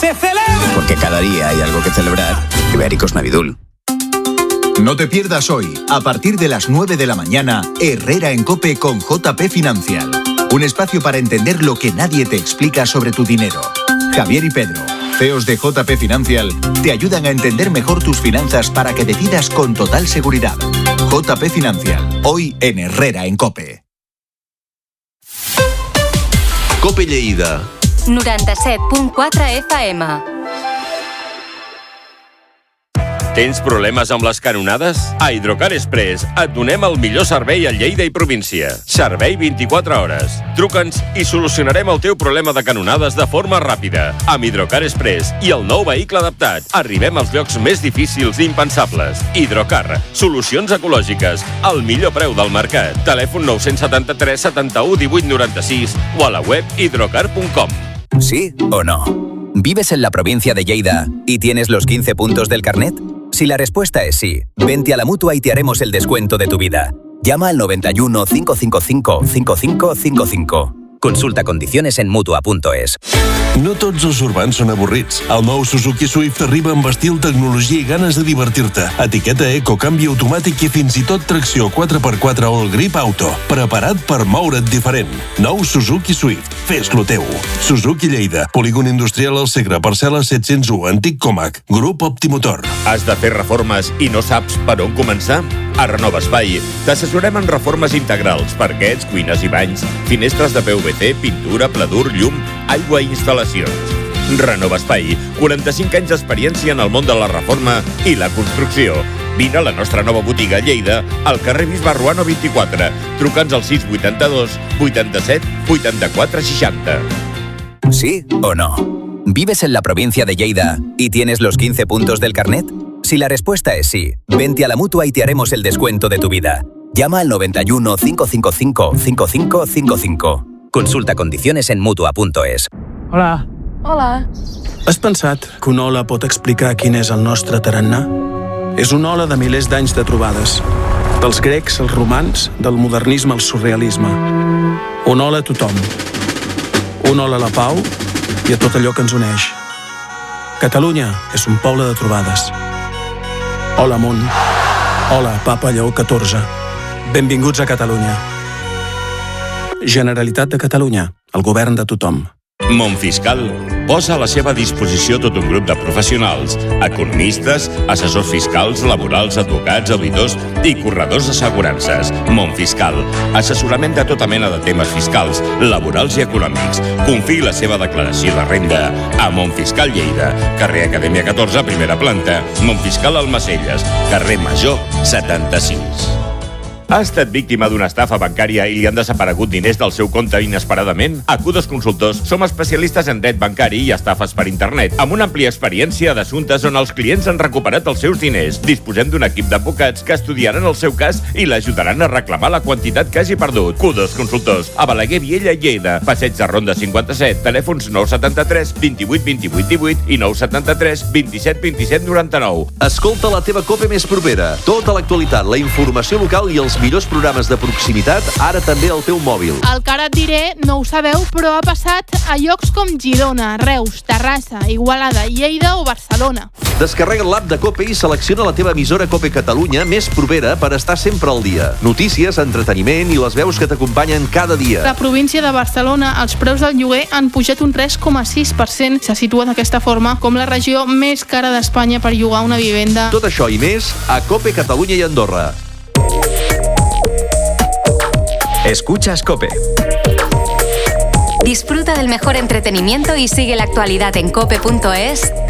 se celebra. Porque cada día hay algo que celebrar. Ibéricos Navidul. No te pierdas hoy, a partir de las 9 de la mañana, Herrera en COPE con JP Financial. Un espacio para entender lo que nadie te explica sobre tu dinero. Javier y Pedro, CEOs de JP Financial, te ayudan a entender mejor tus finanzas para que decidas con total seguridad. JP Financial, hoy en Herrera en COPE. COPE Lleida 97.4 FM. Tens problemes amb les canonades? A Hidrocar Express et donem el millor servei a Lleida i província. Servei 24 hores. Truca'ns i solucionarem el teu problema de canonades de forma ràpida. Amb Hidrocar Express i el nou vehicle adaptat, arribem als llocs més difícils i impensables. Hidrocar, solucions ecològiques, al millor preu del mercat. Telèfon 973 71 18 96 o a la web hidrocar.com. ¿Sí o no? ¿Vives en la provincia de Lleida y tienes los 15 puntos del carnet? Si la respuesta es sí, vente a la Mutua y te haremos el descuento de tu vida. Llama al 91 555 5555. Consulta condiciones en Mutua.es. No tots els urbans són avorrits. El nou Suzuki Swift arriba amb estil, tecnologia i ganes de divertir-te. Etiqueta eco, canvi automàtic i fins i tot tracció 4x4 All Grip Auto. Preparat per moure't diferent. Nou Suzuki Swift. Fes-lo teu. Suzuki Lleida. Polígon industrial al Segre. Parcel·la 701. Antic Comac. Grup Optimotor. Has de fer reformes i no saps per on començar? A Renova Espai t'assessorem en reformes integrals, parquets, cuines i banys, finestres de PVC, pintura, pladur, llum, aigua i instal·lacions. Renova Espai, 45 anys d'experiència en el món de la reforma i la construcció. Vine a la nostra nova botiga a Lleida, al carrer Bisbe Ruano 24. Truca'ns al 682 87 84 60. ¿Sí o no? ¿Vives en la provincia de Lleida y tienes los 15 puntos del carnet? Si la respuesta es sí, vente a la Mutua y te haremos el descuento de tu vida. Llama al 91 555 5555. Consulta condiciones en Mutua.es. Hola. Hola. Has pensat que una ola pot explicar quin és el nostre tarannà? És una ola de milers d'anys de trobades. Dels grecs als romans, del modernisme al surrealisme. Una ola a tothom. Una ola a la pau i a tot allò que ens uneix. Catalunya és un poble de trobades. Hola, món. Hola, Papa Lleó XIV. Benvinguts a Catalunya. Generalitat de Catalunya, el govern de tothom. Montfiscal posa a la seva disposició tot un grup de professionals, economistes, assessors fiscals, laborals, advocats, auditors i corredors d'assegurances. Montfiscal, assessorament de tota mena de temes fiscals, laborals i econòmics. Confiï la seva declaració de renda a Montfiscal Lleida, carrer Acadèmia 14, primera planta, Montfiscal Almacelles, carrer Major 76. Ha estat víctima d'una estafa bancària i li han desaparegut diners del seu compte inesperadament? A Q2 Consultors som especialistes en dret bancari i estafes per internet, amb una àmplia experiència d'assumptes on els clients han recuperat els seus diners. Disposem d'un equip d'advocats que estudiaran el seu cas i l'ajudaran a reclamar la quantitat que hagi perdut. Q2 Consultors, a Balaguer, Viella i Lleida. Passeig de Ronda 57, telèfons 973 28 28 18 i 973 27 27 99. Escolta la teva COPE més propera. Tota l'actualitat, la informació local i els millors programes de proximitat, ara també al teu mòbil. El que ara et diré no ho sabeu, però ha passat a llocs com Girona, Reus, Terrassa, Igualada, Lleida o Barcelona. Descarrega l'app de COPE i selecciona la teva emissora COPE Catalunya més propera per estar sempre al dia. Notícies, entreteniment i les veus que t'acompanyen cada dia. La província de Barcelona, els preus del lloguer han pujat un 3,6%. Se situa d'aquesta forma com la regió més cara d'Espanya per llogar una vivenda. Tot això i més a COPE Catalunya i Andorra. Escuchas COPE. Disfruta del mejor entretenimiento y sigue la actualidad en cope.es.